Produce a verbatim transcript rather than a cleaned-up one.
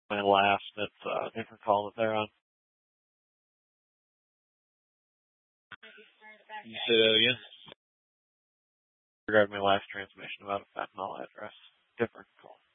My last, it's a different call that they're on. Can you say that again? Regarding my last transmission about a fentanyl address. Different call.